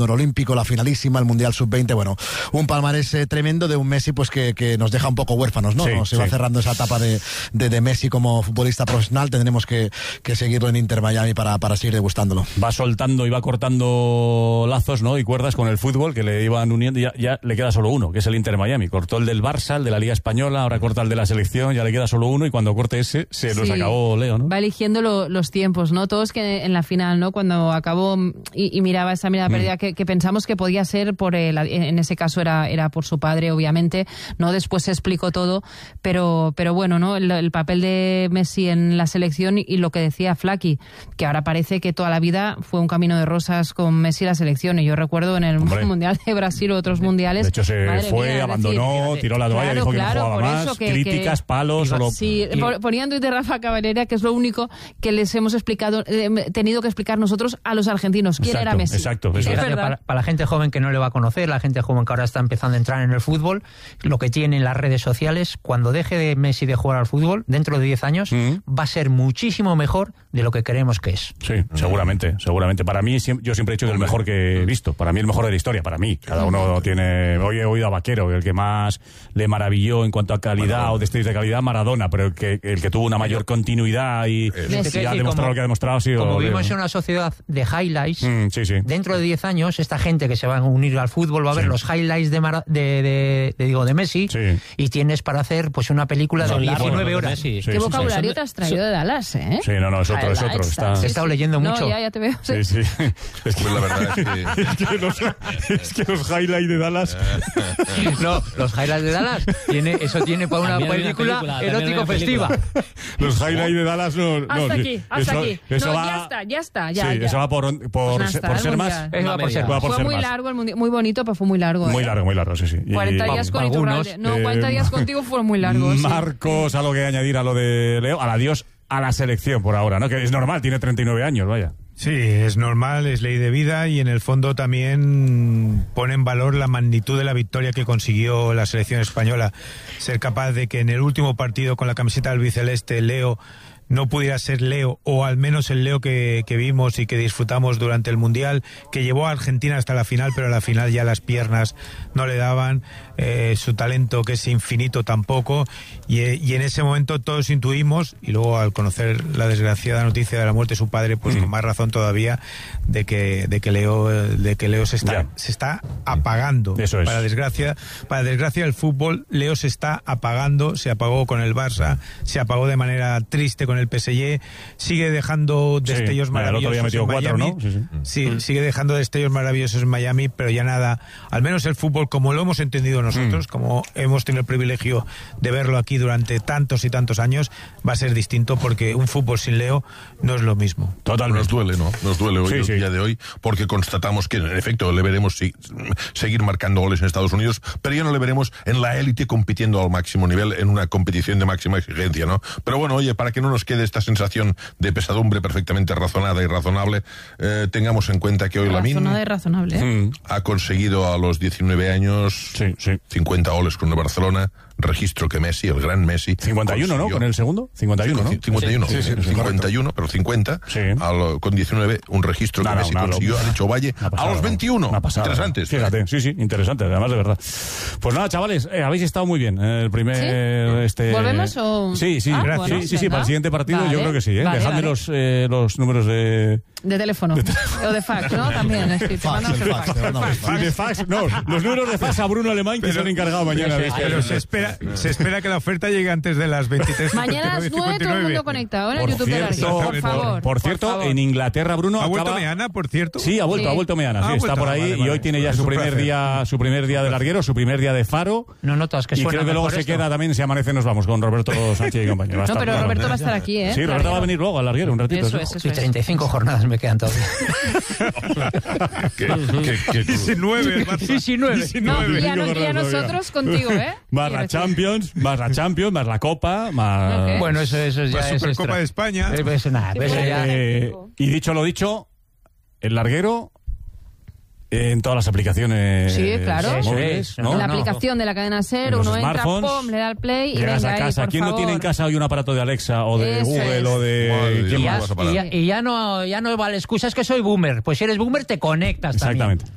oro olímpico, la finalísima, el Mundial Sub-20, bueno, un palmarés tremendo de un Messi pues que nos deja un poco huérfanos, ¿no? Se va cerrando esa etapa de Messi como futbolista profesional, tendremos que seguirlo en Inter Miami para seguir degustándolo. Va soltando y va cortando lazos, ¿no? Y cuerdas con el fútbol que le iban uniendo, ya le queda solo uno, que es el Inter Miami. Cortó el del Barça, el de la Liga Española, ahora corta el de la selección, ya le queda solo uno y cuando corte ese se nos acabó Leo, ¿no? Va eligiendo los tiempos, ¿no? Todos que en la final, ¿no? Cuando acabó y miraba esa mirada perdida que pensamos que podía ser en ese caso era por su padre, obviamente, ¿no? Después se explicó todo, pero bueno, ¿no? El papel de Messi en la selección y lo que decía Flaky, que ahora parece que toda la vida fue un camino de rosas con Messi y la selección, y yo recuerdo en el Mundial de Brasil o otros mundiales. De hecho se fue, abandonó, tiró la toalla, dijo que no jugaba más, críticas, palos. Sí, ponía en Twitter Rafa Cavalera que es lo único que les hemos explicado, tenido que explicar nosotros a los argentinos. ¿Quién era Messi? Exacto. Para la gente joven que no le va a conocer, la gente joven que ahora está empezando a entrar en el fútbol, lo que tienen las redes sociales, cuando deje de Messi de jugar al fútbol, dentro de 10 años, va a ser muchísimo mejor de lo que creemos que es. Sí, seguramente. Para mí, yo siempre he dicho que el mejor que he visto. Para mí el mejor de la historia, para mí. Cada uno tiene... Hoy he oído a Vaquero, el que más le maravilló en cuanto a calidad o destellos de calidad, Maradona, pero el que tuvo una mayor continuidad y ha demostrado lo que ha demostrado ha sido... Como vivimos en una sociedad de highlights, dentro de 10 años, esta gente que se va a unir al fútbol va a ver los highlights de Messi y tienes para hacer pues una película de 19 horas. ¿Qué vocabulario te has traído de Dallas, eh? Sí, no, es otro. He estado leyendo mucho. No, ya te veo. Sí. Es que la verdad es que los highlights de Dallas... No, los highlights de Dallas tiene para una película erótico festiva. Los highlights de Dallas no... Hasta aquí. Eso ya está. Eso va por ser más. Fue muy largo el mundial, muy bonito, pero fue muy largo. Muy largo, sí. 40 días con Iturralde. 40 días contigo fueron muy largos. Marcos, algo que añadir a lo de Leo, al adiós a la selección por ahora, ¿no? Que es normal, tiene 39 años, vaya. Sí, es normal, es ley de vida y en el fondo también pone en valor la magnitud de la victoria que consiguió la selección española. Ser capaz de que en el último partido con la camiseta albiceleste Leo no pudiera ser Leo, o al menos el Leo que vimos y que disfrutamos durante el Mundial, que llevó a Argentina hasta la final, pero a la final ya las piernas no le daban, su talento que es infinito tampoco, y en ese momento todos intuimos, y luego al conocer la desgraciada noticia de la muerte de su padre, pues con más razón todavía de que Leo se está apagando. Eso es. Para desgracia del fútbol, Leo se está apagando, se apagó con el Barça, se apagó de manera triste con el PSG, sigue dejando destellos maravillosos en Miami. ¿No? Sí, sigue dejando destellos maravillosos en Miami, pero ya nada, al menos el fútbol como lo hemos entendido nosotros, como hemos tenido el privilegio de verlo aquí durante tantos y tantos años, va a ser distinto, porque un fútbol sin Leo no es lo mismo. Totalmente. Nos duele, ¿no? Nos duele hoy, el día de hoy, porque constatamos que en efecto le veremos seguir marcando goles en Estados Unidos, pero ya no le veremos en la élite compitiendo al máximo nivel en una competición de máxima exigencia, ¿no? Pero bueno, oye, para que no nos quede esta sensación de pesadumbre perfectamente razonada y razonable, tengamos en cuenta que hoy Lamine ha conseguido a los 19 años 50 goles con el Barcelona, registro que Messi, el gran Messi, 51, consiguió, ¿no? Con el segundo, 51, ¿no? 51, 51, pero 50, con 19, un registro que Messi consiguió, ha dicho Valle, a los 21, interesantes. Fíjate, interesante, además de verdad. Pues nada, chavales, habéis estado muy bien, el primer... ¿Volvemos o...? Sí, gracias. Para el siguiente partido yo creo que sí, Dejadme los números de teléfono. O de fax, ¿no? También. De fax, no, los números de fax a Bruno Alemán, que se han encargado mañana. Pero se espera que la oferta llegue antes de las 23. Mañana a las 9 todo el mundo conectado en el YouTube de Larguero, por favor. Por cierto, en Inglaterra, Bruno ¿Ha vuelto Meana, por cierto? Sí, ha vuelto Meana, está por ahí, y hoy tiene ya su primer día de Larguero, su primer día de Faro. No notas que y creo que luego se queda también, si amanece nos vamos con Roberto Sánchez y compañía. No, pero Roberto va a estar aquí, ¿eh? Sí, Roberto va a venir luego al Larguero un ratito. Eso es. 35 jornadas me quedan todavía. 19. No, ya nosotros contigo, ¿eh? Más la Champions, más la Copa, más... Okay. Bueno, eso ya es Supercopa de España. Y dicho lo dicho, el Larguero... En todas las aplicaciones. Sí, claro. Móviles, ¿no? En la aplicación de la cadena SER, uno entra, pum, le da al play y llegas venga a casa. ahí, por ¿Quién favor? no tiene en casa hoy un aparato de Alexa o de Google o de... Y ya no vale excusas que soy boomer. Pues si eres boomer te conectas también. Exactamente.